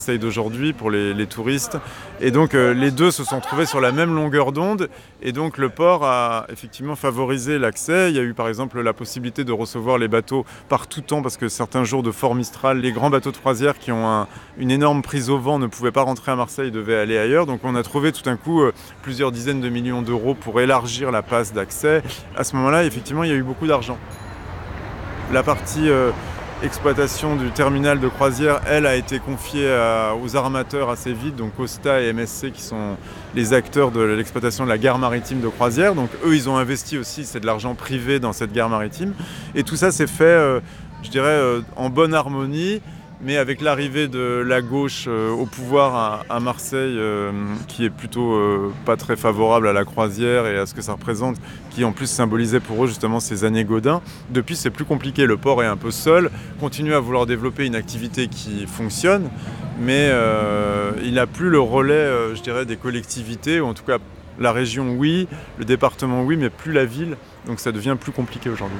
Marseille d'aujourd'hui pour les touristes. Et donc les deux se sont trouvés sur la même longueur d'onde et donc le port a effectivement favorisé l'accès. Il y a eu par exemple la possibilité de recevoir les bateaux par tout temps parce que certains jours de fort Mistral, les grands bateaux de croisière qui ont une énorme prise au vent ne pouvaient pas rentrer à Marseille, devaient aller ailleurs. Donc on a trouvé tout d'un coup plusieurs dizaines de millions d'euros pour élargir la passe d'accès. À ce moment-là, effectivement, il y a eu beaucoup d'argent. La partie exploitation du terminal de croisière, elle, a été confiée aux armateurs assez vite, donc Costa et MSC qui sont les acteurs de l'exploitation de la gare maritime de croisière. Donc eux, ils ont investi aussi, c'est de l'argent privé dans cette gare maritime. Et tout ça s'est fait, je dirais, en bonne harmonie, mais avec l'arrivée de la gauche au pouvoir à Marseille, qui est plutôt pas très favorable à la croisière et à ce que ça représente, qui en plus symbolisait pour eux justement ces années Gaudin. Depuis, c'est plus compliqué, le port est un peu seul, continue à vouloir développer une activité qui fonctionne, mais il n'a plus le relais, je dirais, des collectivités, ou en tout cas la région oui, le département oui, mais plus la ville, donc ça devient plus compliqué aujourd'hui.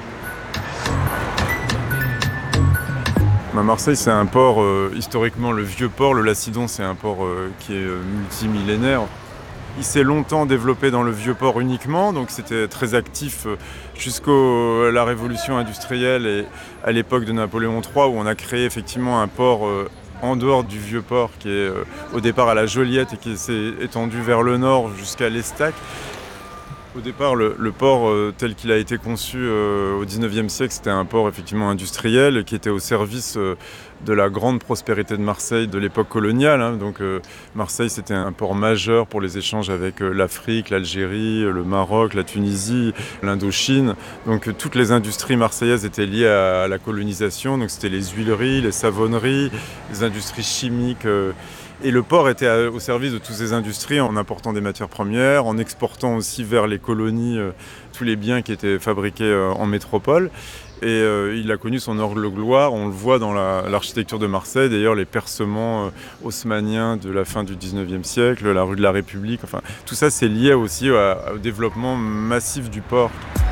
Marseille, c'est un port, historiquement le vieux port, le Lacidon, c'est un port qui est multimillénaire. Il s'est longtemps développé dans le vieux port uniquement, donc c'était très actif jusqu'à la révolution industrielle et à l'époque de Napoléon III, où on a créé effectivement un port en dehors du vieux port, qui est au départ à la Joliette et qui s'est étendu vers le nord jusqu'à l'Estac. Au départ, le port tel qu'il a été conçu au XIXe siècle, c'était un port effectivement industriel qui était au service de la grande prospérité de Marseille de l'époque coloniale. Donc Marseille, c'était un port majeur pour les échanges avec l'Afrique, l'Algérie, le Maroc, la Tunisie, l'Indochine. Donc toutes les industries marseillaises étaient liées à la colonisation. Donc c'était les huileries, les savonneries, les industries chimiques. Et le port était au service de toutes ces industries en apportant des matières premières, en exportant aussi vers les colonies tous les biens qui étaient fabriqués en métropole. Et il a connu son heure de gloire, on le voit dans l'architecture de Marseille, d'ailleurs les percements haussmanniens de la fin du 19e siècle, la rue de la République, enfin tout ça c'est lié aussi au développement massif du port.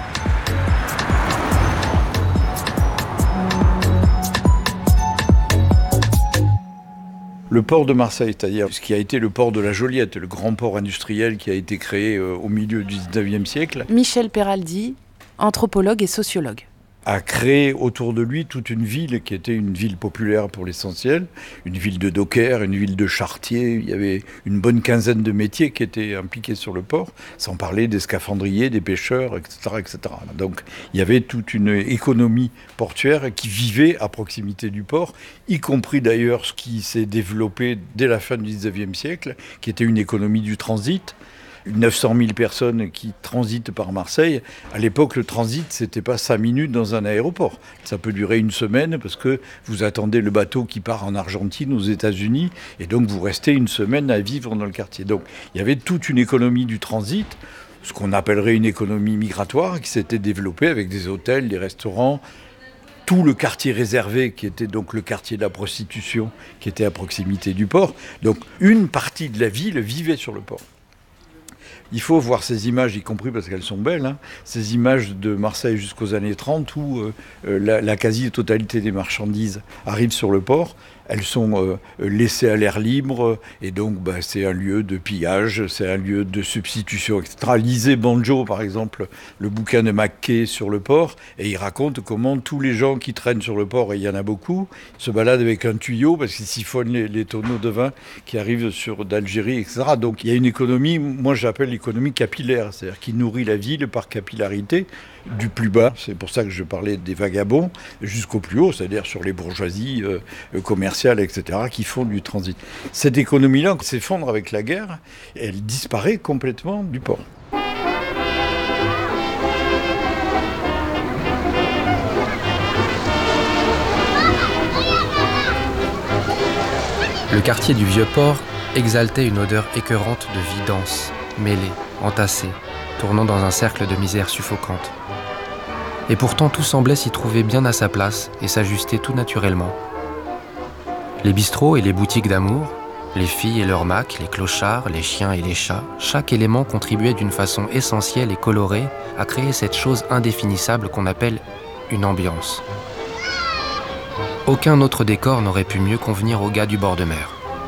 Le port de Marseille, c'est-à-dire ce qui a été le port de la Joliette, le grand port industriel qui a été créé au milieu du 19e siècle. Michel Peraldi, anthropologue et sociologue, a créé autour de lui toute une ville qui était une ville populaire pour l'essentiel, une ville de dockers, une ville de charretiers. Il y avait une bonne quinzaine de métiers qui étaient impliqués sur le port, sans parler des scaphandriers, des pêcheurs, etc., etc. Donc il y avait toute une économie portuaire qui vivait à proximité du port, y compris d'ailleurs ce qui s'est développé dès la fin du 19e siècle, qui était une économie du transit. 900 000 personnes qui transitent par Marseille. À l'époque, le transit, c'était pas 5 minutes dans un aéroport. Ça peut durer une semaine parce que vous attendez le bateau qui part en Argentine, aux États-Unis, et donc vous restez une semaine à vivre dans le quartier. Donc il y avait toute une économie du transit, ce qu'on appellerait une économie migratoire, qui s'était développée avec des hôtels, des restaurants, tout le quartier réservé, qui était donc le quartier de la prostitution, qui était à proximité du port. Donc une partie de la ville vivait sur le port. Il faut voir ces images, y compris parce qu'elles sont belles, ces images de Marseille jusqu'aux années 30 où la quasi-totalité des marchandises arrivent sur le port. Elles sont laissées à l'air libre et donc c'est un lieu de pillage, c'est un lieu de substitution, etc. Lisez Banjo, par exemple, le bouquin de McKay sur le port, et il raconte comment tous les gens qui traînent sur le port, et il y en a beaucoup, se baladent avec un tuyau parce qu'ils siphonnent les tonneaux de vin qui arrivent d'Algérie, etc. Donc il y a une économie, moi j'appelle l'économie capillaire, c'est-à-dire qui nourrit la ville par capillarité, du plus bas, c'est pour ça que je parlais des vagabonds, jusqu'au plus haut, c'est-à-dire sur les bourgeoisies commerciales, etc., qui font du transit. Cette économie-là s'effondre avec la guerre, et elle disparaît complètement du port. Le quartier du Vieux-Port exaltait une odeur écœurante de vie dense, mêlée, entassée, tournant dans un cercle de misère suffocante. Et pourtant tout semblait s'y trouver bien à sa place et s'ajuster tout naturellement. Les bistrots et les boutiques d'amour, les filles et leurs macs, les clochards, les chiens et les chats, chaque élément contribuait d'une façon essentielle et colorée à créer cette chose indéfinissable qu'on appelle une ambiance. Aucun autre décor n'aurait pu mieux convenir aux gars du bord de mer.